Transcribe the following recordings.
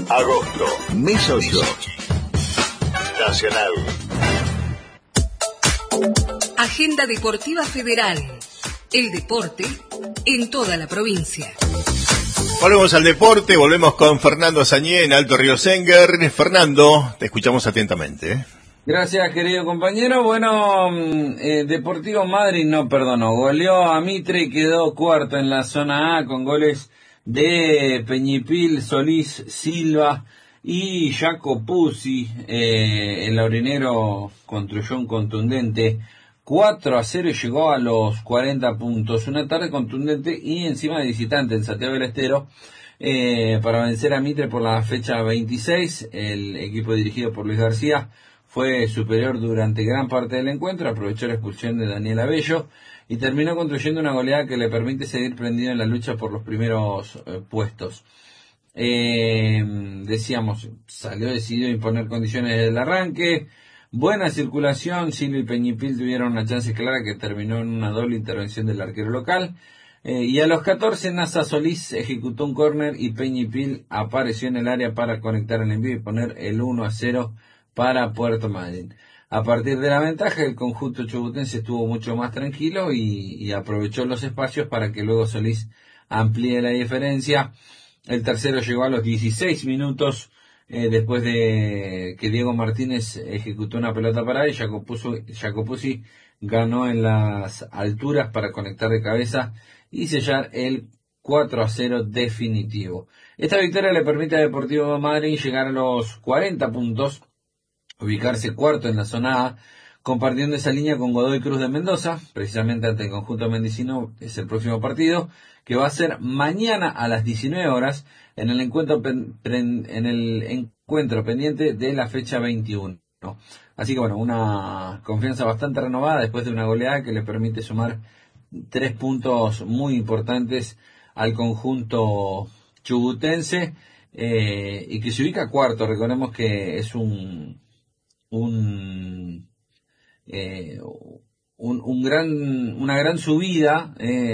Agosto. Mes 8. Nacional. Agenda Deportiva Federal. El deporte en toda la provincia. Volvemos al deporte, volvemos con Fernando Sañé en Alto Río Senguer. Fernando, te escuchamos atentamente. Gracias, querido compañero. Bueno, Deportivo Madryn goleó a Mitre y quedó cuarto en la zona A con goles de Peñipil, Solís, Silva y Jacopuzzi. El laurinero construyó un contundente 4-0 y llegó a los 40 puntos. Una tarde contundente y encima de visitante en Santiago del Estero para vencer a Mitre por la fecha 26. El equipo dirigido por Luis García fue superior durante gran parte del encuentro, aprovechó la expulsión de Daniel Abello y terminó construyendo una goleada que le permite seguir prendido en la lucha por los primeros puestos. Decíamos, salió decidido a imponer condiciones desde el arranque, buena circulación, Silva y Peñipil tuvieron una chance clara que terminó en una doble intervención del arquero local. Y a los 14 Nasa Solís ejecutó un córner y Peñipil apareció en el área para conectar el envío y poner el 1-0 para Puerto Madryn. A partir de la ventaja, el conjunto chubutense estuvo mucho más tranquilo y aprovechó los espacios para que luego Solís amplíe la diferencia. El tercero llegó a los 16 minutos, después de que Diego Martínez ejecutó una pelota parada y Jacopuzzi ganó en las alturas para conectar de cabeza y sellar el 4-0 definitivo. Esta victoria le permite a Deportivo Madryn llegar a los 40 puntos, ubicarse cuarto en la zona A, compartiendo esa línea con Godoy Cruz de Mendoza, precisamente ante el conjunto mendocino. Es el próximo partido, que va a ser mañana a las 19 horas, en el encuentro pendiente de la fecha 21. Así que bueno, una confianza bastante renovada después de una goleada que le permite sumar 3 puntos muy importantes al conjunto chubutense, y que se ubica cuarto. Recordemos que es una gran subida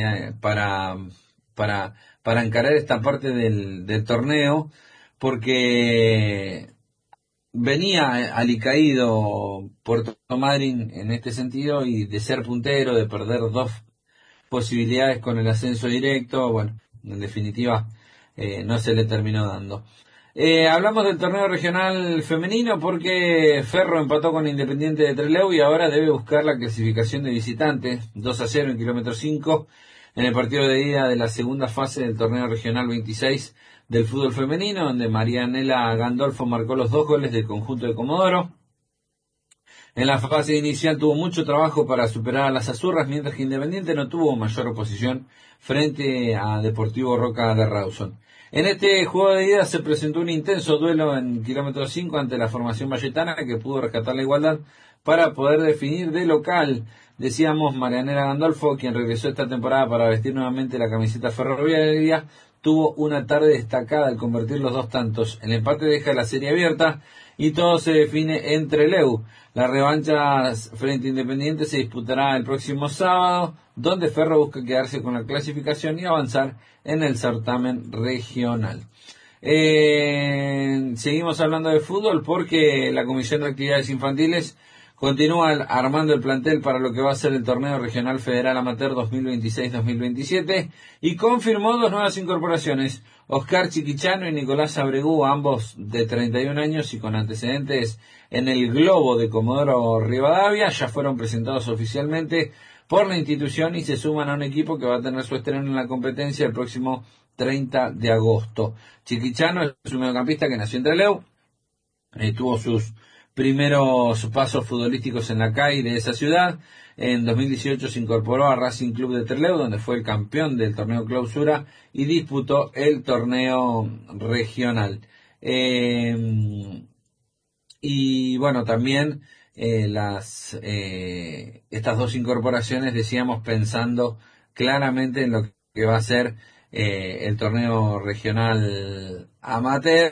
para encarar esta parte del torneo, porque venía alicaído Puerto Madryn en este sentido, y de ser puntero, de perder 2 posibilidades con el ascenso directo, bueno, en definitiva no se le terminó dando. Hablamos del torneo regional femenino porque Ferro empató con Independiente de Trelew y ahora debe buscar la clasificación de visitantes, 2-0 en kilómetro 5, en el partido de ida de la segunda fase del torneo regional 26 del fútbol femenino, donde Marianela Gandolfo marcó los 2 goles del conjunto de Comodoro. En la fase inicial tuvo mucho trabajo para superar a las Azurras, mientras que Independiente no tuvo mayor oposición frente a Deportivo Roca de Rawson. En este juego de ida se presentó un intenso duelo en kilómetro 5 ante la formación valletana, que pudo rescatar la igualdad para poder definir de local. Decíamos, Marianela Gandolfo, quien regresó esta temporada para vestir nuevamente la camiseta ferroviaria, tuvo una tarde destacada al convertir los 2 tantos. El empate deja la serie abierta y todo se define en Trelew. La revancha frente a Independiente se disputará el próximo sábado, donde Ferro busca quedarse con la clasificación y avanzar en el certamen regional. Seguimos hablando de fútbol porque la Comisión de Actividades Infantiles continúa armando el plantel para lo que va a ser el Torneo Regional Federal Amateur 2026-2027 y confirmó 2 nuevas incorporaciones: Oscar Chiquichano y Nicolás Abregú, ambos de 31 años y con antecedentes en el Globo de Comodoro Rivadavia. Ya fueron presentados oficialmente por la institución y se suman a un equipo que va a tener su estreno en la competencia el próximo 30 de agosto. Chiquichano es un mediocampista que nació en Trelew, tuvo sus primeros pasos futbolísticos en la CAI de esa ciudad. En 2018 se incorporó a Racing Club de Trelew, donde fue el campeón del torneo clausura y disputó el torneo regional. Y bueno, también estas 2 incorporaciones, decíamos, pensando claramente en lo que va a ser el torneo regional amateur.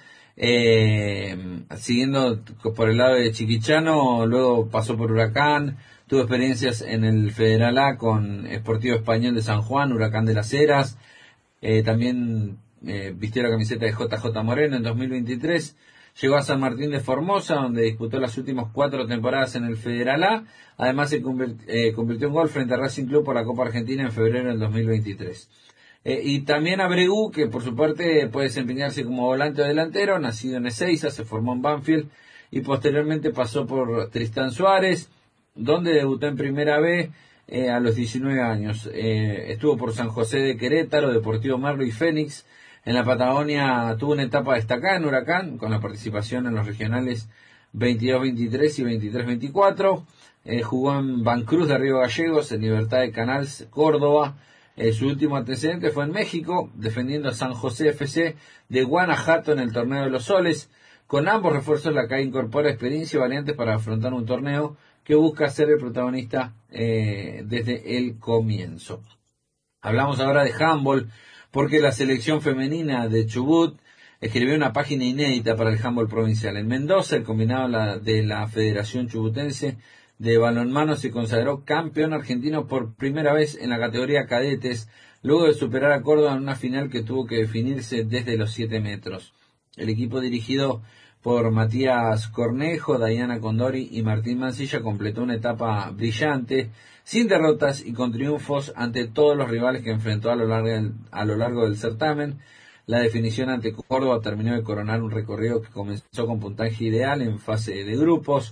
Siguiendo por el lado de Chiquichano, luego pasó por Huracán, tuvo experiencias en el Federal A con Sportivo Español de San Juan, Huracán de las Heras, también vistió la camiseta de JJ Moreno en 2023. Llegó a San Martín de Formosa, donde disputó las últimas 4 temporadas en el Federal A. Además se convirtió en gol frente a Racing Club por la Copa Argentina en febrero del 2023. Y también Abregu, que por su parte puede desempeñarse como volante o delantero, nacido en Ezeiza, se formó en Banfield y posteriormente pasó por Tristán Suárez, donde debutó en Primera B a los 19 años. Estuvo por San José de Querétaro, Deportivo Merlo y Fénix. En la Patagonia tuvo una etapa destacada en Huracán, con la participación en los regionales 22-23 y 23-24. Jugó en Bancruz de Río Gallegos, en Libertad de Canals, Córdoba. Su último antecedente fue en México, defendiendo a San José FC de Guanajuato en el Torneo de los Soles. Con ambos refuerzos, la CAI incorpora experiencia y variantes para afrontar un torneo que busca ser el protagonista desde el comienzo. Hablamos ahora de handball, porque la selección femenina de Chubut escribió una página inédita para el handball provincial. En Mendoza, el combinado de la Federación Chubutense de Balonmano se consagró campeón argentino por primera vez en la categoría cadetes, luego de superar a Córdoba en una final que tuvo que definirse desde los 7 metros. El equipo dirigido por Matías Cornejo, Dayana Condori y Martín Mancilla completó una etapa brillante, sin derrotas y con triunfos ante todos los rivales que enfrentó a lo largo del certamen. La definición ante Córdoba terminó de coronar un recorrido que comenzó con puntaje ideal en fase de grupos.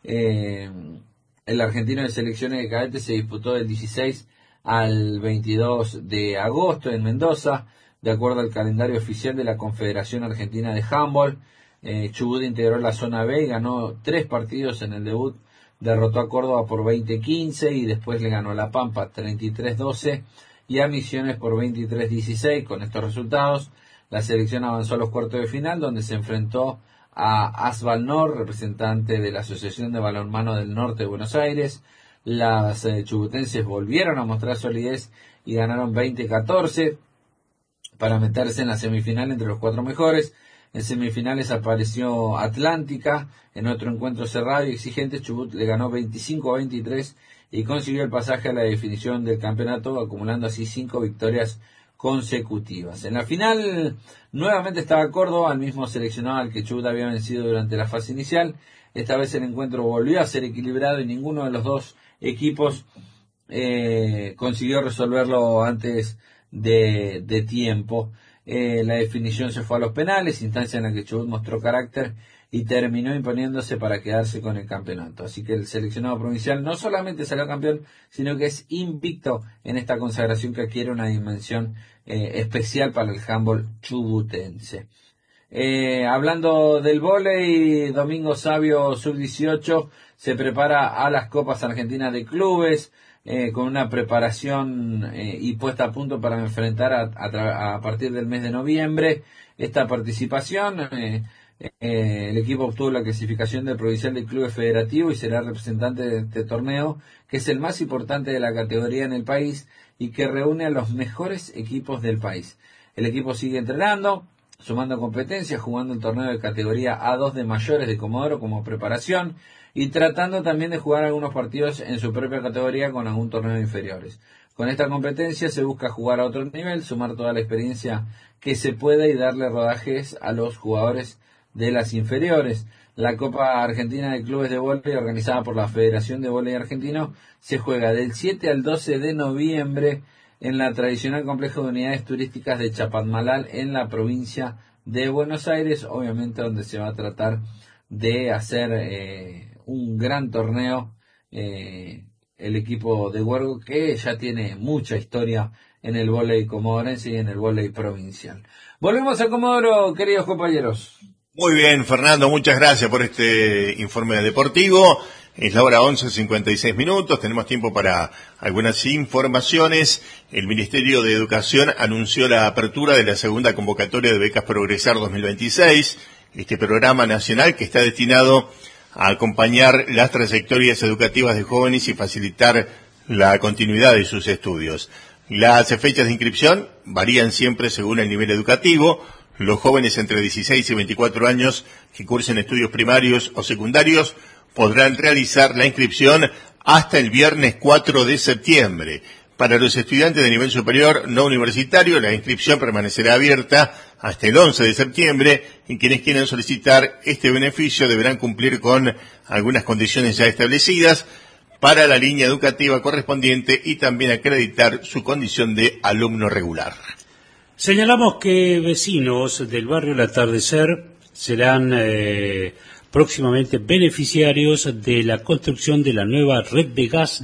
El argentino de selecciones de cadetes se disputó del 16 al 22 de agosto en Mendoza, de acuerdo al calendario oficial de la Confederación Argentina de Handball. Chubut integró la zona B y ganó 3 partidos en el debut. Derrotó a Córdoba por 20-15 y después le ganó a La Pampa 33-12 y a Misiones por 23-16. Con estos resultados, la selección avanzó a los cuartos de final, donde se enfrentó a Asbalnor, representante de la Asociación de Balonmano del Norte de Buenos Aires. Las chubutenses volvieron a mostrar solidez y ganaron 20-14 para meterse en la semifinal entre los 4 mejores. En semifinales apareció Atlántica, en otro encuentro cerrado y exigente. Chubut le ganó 25-23 y consiguió el pasaje a la definición del campeonato, acumulando así 5 victorias consecutivas. En la final nuevamente estaba Córdoba, el mismo seleccionado al que Chubut había vencido durante la fase inicial. Esta vez el encuentro volvió a ser equilibrado y ninguno de los dos equipos consiguió resolverlo antes de tiempo. La definición se fue a los penales, instancia en la que Chubut mostró carácter y terminó imponiéndose para quedarse con el campeonato. Así que el seleccionado provincial no solamente salió campeón, sino que es invicto en esta consagración que adquiere una dimensión especial para el handball chubutense. Hablando del vóley, Domingo Sabio Sub-18 se prepara a las Copas Argentinas de Clubes, con una preparación y puesta a punto para enfrentar a partir del mes de noviembre esta participación. El equipo obtuvo la clasificación del Provincial de Clubes Federativo y será representante de este torneo, que es el más importante de la categoría en el país y que reúne a los mejores equipos del país. El equipo sigue entrenando, sumando competencias, jugando el torneo de categoría A2 de mayores de Comodoro como preparación y tratando también de jugar algunos partidos en su propia categoría con algún torneo de inferiores. Con esta competencia se busca jugar a otro nivel, sumar toda la experiencia que se pueda y darle rodajes a los jugadores de las inferiores. La Copa Argentina de Clubes de Vóley, organizada por la Federación de Vóley Argentino, se juega del 7 al 12 de noviembre en la tradicional complejo de unidades turísticas de Chapadmalal, en la provincia de Buenos Aires, obviamente donde se va a tratar de hacer un gran torneo. El equipo de Huergo, que ya tiene mucha historia en el vóley comodorense y en el vóley provincial. Volvemos a Comodoro, queridos compañeros. Muy bien, Fernando, muchas gracias por este informe deportivo. Es la hora 11:56. Tenemos tiempo para algunas informaciones. El Ministerio de Educación anunció la apertura de la segunda convocatoria de Becas Progresar 2026. Este programa nacional que está destinado a acompañar las trayectorias educativas de jóvenes y facilitar la continuidad de sus estudios. Las fechas de inscripción varían siempre según el nivel educativo. Los jóvenes entre 16 y 24 años que cursen estudios primarios o secundarios podrán realizar la inscripción hasta el viernes 4 de septiembre. Para los estudiantes de nivel superior no universitario, la inscripción permanecerá abierta hasta el 11 de septiembre, y quienes quieran solicitar este beneficio deberán cumplir con algunas condiciones ya establecidas para la línea educativa correspondiente y también acreditar su condición de alumno regular. Señalamos que vecinos del barrio El Atardecer serán próximamente beneficiarios de la construcción de la nueva red de gas